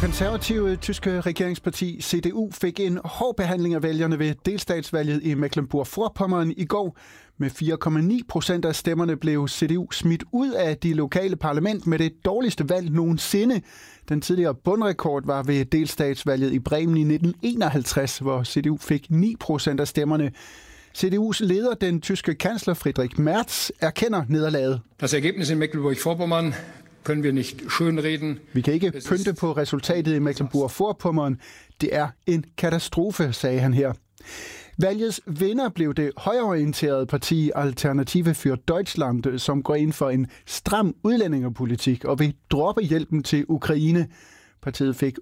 konservative tyske regeringsparti CDU fik en hård behandling af vælgerne ved delstatsvalget i Mecklenburg-Vorpommern i går. Med 4,9% af stemmerne blev CDU smidt ud af de lokale parlament med det dårligste valg nogensinde. Den tidligere bundrekord var ved delstatsvalget i Bremen i 1951, hvor CDU fik 9% af stemmerne. CDU's leder, den tyske kansler Friedrich Merz, erkender nederlaget. Das Ergebnis in Mecklenburg-Vorpommern können wir nicht schönreden. Vi kan ikke pynte på resultatet i Mecklenburg-Vorpommern. Det er en katastrofe, sagde han her. Valgets vinder blev det højreorienterede parti Alternative für Deutschland, som går ind for en stram udlændingepolitik og vil droppe hjælpen til Ukraine. Partiet fik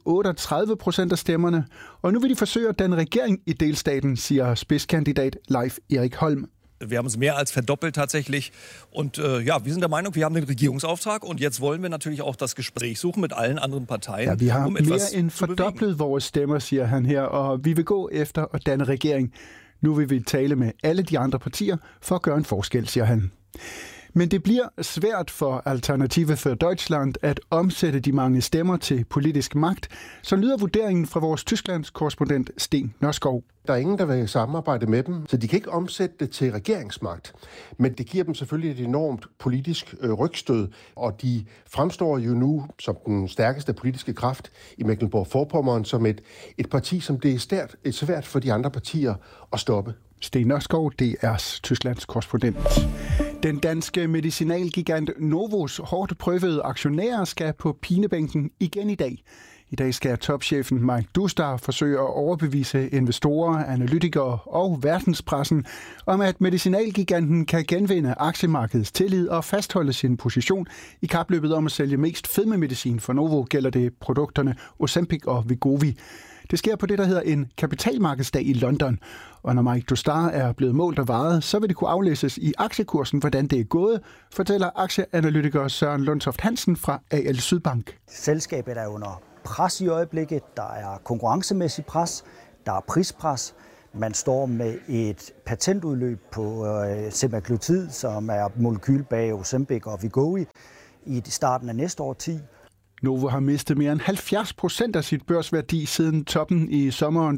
38% af stemmerne, og nu vil de forsøge at danne regering i delstaten, siger spidskandidat Leif Erik Holm. Wir haben uns mehr als verdoppelt tatsächlich. Und wir sind der Meinung, wir haben den Regierungsauftrag. Und jetzt wollen wir natürlich auch das Gespräch suchen mit allen anderen Parteien. Ja, vi har mere end fordoblet vores stemmer, siger han her, og vi vil gå efter at danne regering. Nu vil vi tale med alle de andre partier for at gøre en forskel, siger han. Men det bliver svært for Alternative für Deutschland at omsætte de mange stemmer til politisk magt, så lyder vurderingen fra vores Tysklands korrespondent Sten Nørskov. Der er ingen, der vil samarbejde med dem, så de kan ikke omsætte det til regeringsmagt. Men det giver dem selvfølgelig et enormt politisk rygstød, og de fremstår jo nu som den stærkeste politiske kraft i Mecklenburg-Vorpommern som et parti, som det er svært for de andre partier at stoppe. Sten Nørskov, DR's Tysklands korrespondent. Den danske medicinalgigant Novos hårdt prøvede aktionærer skal på pinebænken igen i dag. I dag skal topchefen Mike Dustar forsøge at overbevise investorer, analytikere og verdenspressen om, at medicinalgiganten kan genvinde aktiemarkedets tillid og fastholde sin position i kapløbet om at sælge mest fedmemedicin. For Novo gælder det produkterne Ozempic og Wegovy. Det sker på det, der hedder en kapitalmarkedsdag i London. Og når Mike Dustar er blevet målt og vejet, så vil det kunne aflæses i aktiekursen, hvordan det er gået, fortæller aktieanalytiker Søren Lundtoft Hansen fra AL Sydbank. Selskabet er under pres i øjeblikket. Der er konkurrencemæssig pres. Der er prispres. Man står med et patentudløb på semaglutid, som er molekyl bag Ozempic og Wegovy i starten af næste årti. Novo har mistet mere end 70% af sit børsværdi siden toppen i sommeren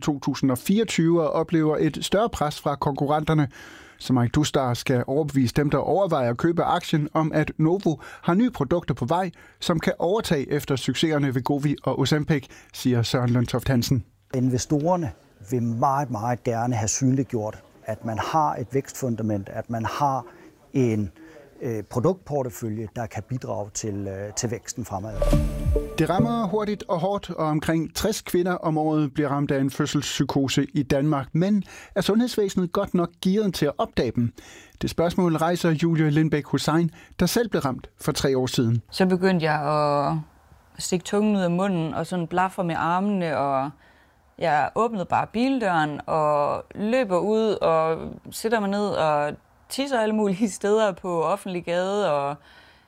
2024 og oplever et større pres fra konkurrenterne. Så Mike Dustar skal overbevise dem, der overvejer at købe aktien, om at Novo har nye produkter på vej, som kan overtage efter succeserne Wegovy og Ozempic, siger Søren Lundtoft Hansen. Investorerne vil meget, meget gerne have synliggjort, at man har et vækstfundament, at man har en produktportefølje, der kan bidrage til væksten fremad. Det rammer hurtigt og hårdt, og omkring 60 kvinder om året bliver ramt af en fødselspsykose i Danmark. Men er sundhedsvæsenet godt nok gearet til at opdage dem? Det spørgsmål rejser Julie Lindbæk Hussein, der selv blev ramt for 3 år siden. Så begyndte jeg at stikke tungen ud af munden og sådan blafre med armene, og jeg åbnede bare bildøren og løber ud og sætter mig ned og tisser alle mulige steder på offentlig gade og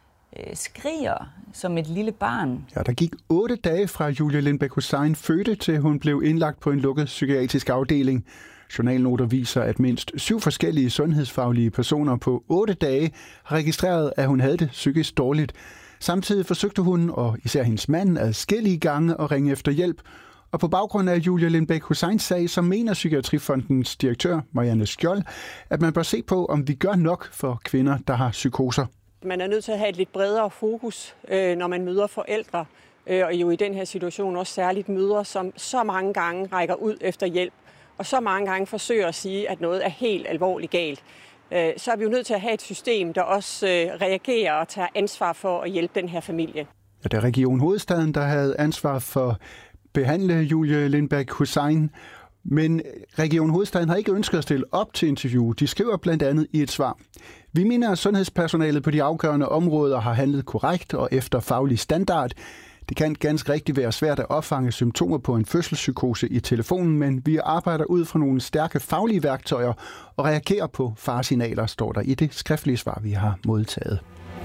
skriger som et lille barn. Ja, der gik 8 dage fra Julie Lindbæk Hussein fødte, til hun blev indlagt på en lukket psykiatrisk afdeling. Journalnoter viser, at mindst 7 forskellige sundhedsfaglige personer på 8 dage har registreret, at hun havde det psykisk dårligt. Samtidig forsøgte hun, og især hendes mand, adskillige gange at ringe efter hjælp. Og på baggrund af Julie Lindbæk Husseins sag, så mener Psykiatrifondens direktør, Marianne Skjold, at man bør se på, om vi gør nok for kvinder, der har psykoser. Man er nødt til at have et lidt bredere fokus, når man møder forældre, og jo i den her situation også særligt mødre, som så mange gange rækker ud efter hjælp, og så mange gange forsøger at sige, at noget er helt alvorligt galt. Så er vi jo nødt til at have et system, der også reagerer og tager ansvar for at hjælpe den her familie. Ja, det er Region Hovedstaden, der havde ansvar for behandle Julie Lindbæk Hussein, men Region Hovedstaden har ikke ønsket at stille op til interview. De skriver blandt andet i et svar: Vi mener, at sundhedspersonalet på de afgørende områder har handlet korrekt og efter faglig standard. Det kan ganske rigtigt være svært at opfange symptomer på en fødselspsykose i telefonen, men vi arbejder ud fra nogle stærke faglige værktøjer og reagerer på faresignaler, står der i det skriftlige svar, vi har modtaget.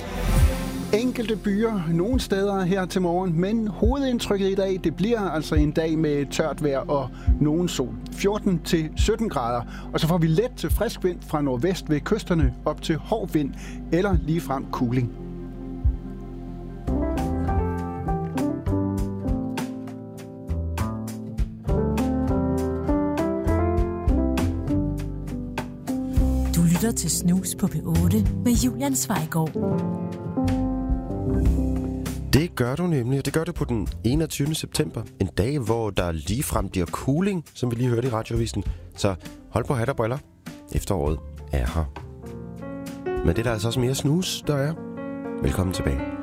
Enkelte byer nogle steder her til morgen, men hovedindtrykket i dag, det bliver altså en dag med tørt vejr og nogen sol. 14-17 grader, og så får vi let til frisk vind fra nordvest ved kysterne op til hård vind eller ligefrem kuling. lytter til Snus på P8 med Julian Zweigård. Det gør du nemlig. Det gør du på den 21. september. En dag, hvor der ligefrem bliver cooling, som vi lige hørte i radioavisen. Så hold på hat og briller. Efteråret er her. Men det er der altså også mere snus, der er. Velkommen tilbage.